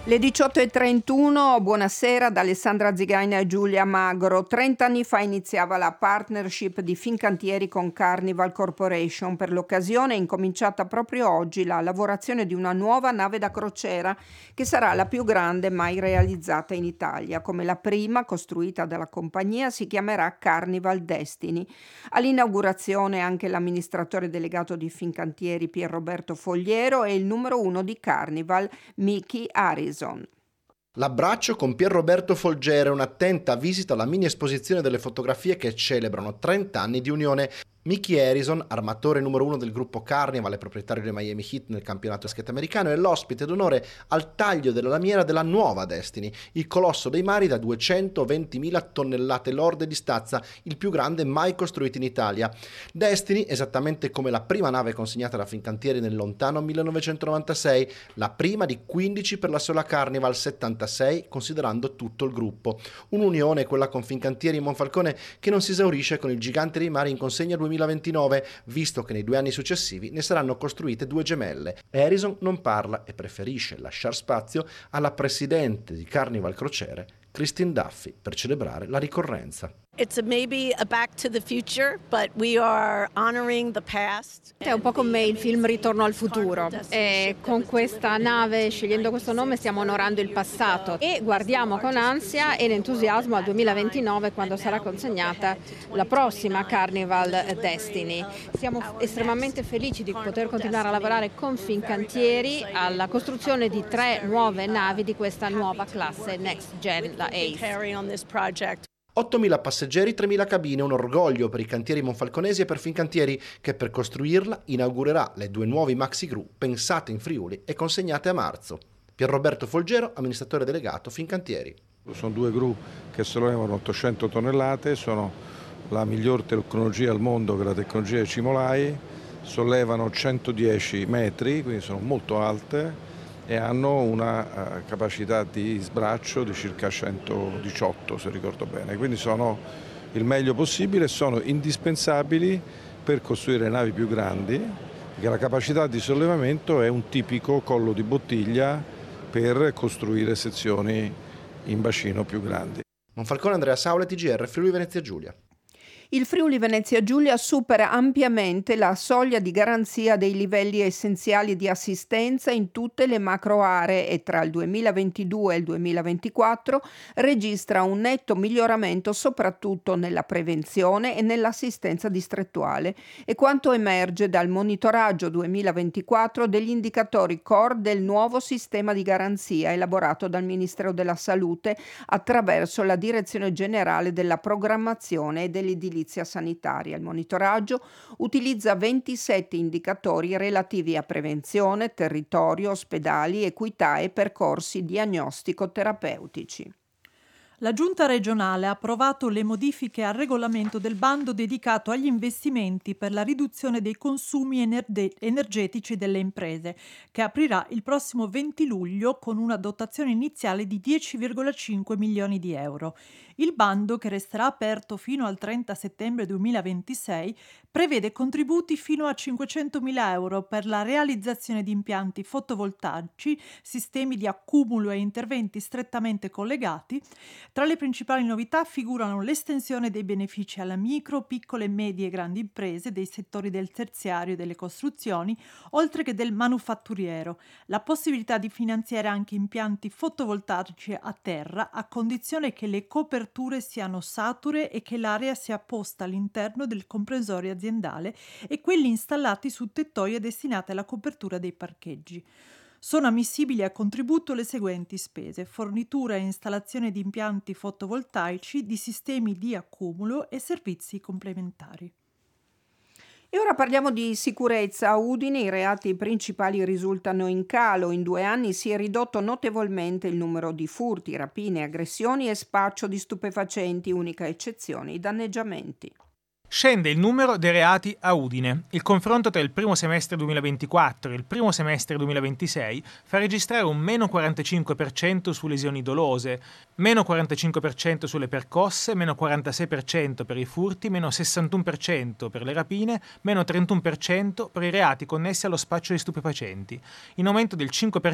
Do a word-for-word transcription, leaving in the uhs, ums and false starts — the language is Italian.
Le diciotto e trentuno, buonasera da Alessandra Zigaina e Giulia Magro. trent'anni fa iniziava la partnership di Fincantieri con Carnival Corporation. Per l'occasione è incominciata proprio oggi la lavorazione di una nuova nave da crociera che sarà la più grande mai realizzata in Italia. Come la prima costruita dalla compagnia si chiamerà Carnival Destiny. All'inaugurazione anche l'amministratore delegato di Fincantieri Pierroberto Fogliero e il numero uno di Carnival Mickey Harrison. L'abbraccio con Pierroberto Folgero e un'attenta visita alla mini esposizione delle fotografie che celebrano trenta anni di unione. Mickey Harrison, armatore numero uno del gruppo Carnival e proprietario dei Miami Heat nel campionato basket americano, è l'ospite d'onore al taglio della lamiera della nuova Destiny, il colosso dei mari da duecentoventimila tonnellate lorde di stazza, il più grande mai costruito in Italia. Destiny, esattamente come la prima nave consegnata da Fincantieri nel lontano millenovecentonovantasei, la prima di quindici per la sola Carnival, settantasei considerando tutto il gruppo. Un'unione, quella con Fincantieri e Monfalcone, che non si esaurisce con il gigante dei mari in consegna duemilaventinove, visto che nei due anni successivi ne saranno costruite due gemelle. Harrison non parla e preferisce lasciar spazio alla presidente di Carnival Crociere, Christine Duffy, per celebrare la ricorrenza. It's a maybe a back to the future, but we are honoring the past. È un po' come il film Ritorno al futuro, e con questa nave, scegliendo questo nome, stiamo onorando il passato e guardiamo con ansia ed entusiasmo al duemilaventinove, quando sarà consegnata la prossima Carnival Destiny. Siamo estremamente felici di poter continuare a lavorare con Fincantieri alla costruzione di tre nuove navi di questa nuova classe Next Gen, la Ace. ottomila passeggeri, tremila cabine, un orgoglio per i cantieri monfalconesi e per Fincantieri, che per costruirla inaugurerà le due nuovi maxi gru pensate in Friuli e consegnate a marzo. Pierroberto Folgero, amministratore delegato Fincantieri. Sono due gru che sollevano ottocento tonnellate, sono la miglior tecnologia al mondo, che è la tecnologia dei Cimolai, sollevano centodieci metri, quindi sono molto alte, e hanno una uh, capacità di sbraccio di circa centodiciotto, se ricordo bene, quindi sono il meglio possibile e sono indispensabili per costruire navi più grandi, perché la capacità di sollevamento è un tipico collo di bottiglia per costruire sezioni in bacino più grandi. Monfalcone, Andrea Saule, T G R, Friuli Venezia Giulia. Il Friuli Venezia Giulia supera ampiamente la soglia di garanzia dei livelli essenziali di assistenza in tutte le macro aree e tra il duemilaventidue e il duemilaventiquattro registra un netto miglioramento soprattutto nella prevenzione e nell'assistenza distrettuale, e quanto emerge dal monitoraggio duemilaventiquattro degli indicatori core del nuovo sistema di garanzia elaborato dal Ministero della Salute attraverso la Direzione Generale della Programmazione e dell'Edilizia sanitaria. Il monitoraggio utilizza ventisette indicatori relativi a prevenzione, territorio, ospedali, equità e percorsi diagnostico-terapeutici. La Giunta regionale ha approvato le modifiche al regolamento del bando dedicato agli investimenti per la riduzione dei consumi ener- energetici delle imprese, che aprirà il prossimo venti luglio con una dotazione iniziale di dieci virgola cinque milioni di euro. Il bando, che resterà aperto fino al trenta settembre duemilaventisei, prevede contributi fino a cinquecentomila euro per la realizzazione di impianti fotovoltaici, sistemi di accumulo e interventi strettamente collegati. Tra le principali novità figurano l'estensione dei benefici alla micro, piccole, medie e grandi imprese dei settori del terziario e delle costruzioni, oltre che del manufatturiero, la possibilità di finanziare anche impianti fotovoltaici a terra, a condizione che le coperture siano sature e che l'area sia posta all'interno del comprensorio aziendale, e quelli installati su tettoie destinate alla copertura dei parcheggi. Sono ammissibili a contributo le seguenti spese: fornitura e installazione di impianti fotovoltaici, di sistemi di accumulo e servizi complementari. E ora parliamo di sicurezza. A Udine i reati principali risultano in calo. In due anni si è ridotto notevolmente il numero di furti, rapine, aggressioni e spaccio di stupefacenti, unica eccezione i danneggiamenti. Scende il numero dei reati a Udine. Il confronto tra il primo semestre duemilaventiquattro e il primo semestre duemilaventisei fa registrare un meno quarantacinque per cento su lesioni dolose, meno quarantacinque per cento sulle percosse, meno quarantasei per cento per i furti, meno sessantuno per cento per le rapine, meno trentuno per cento per i reati connessi allo spaccio di stupefacenti, in aumento del cinque per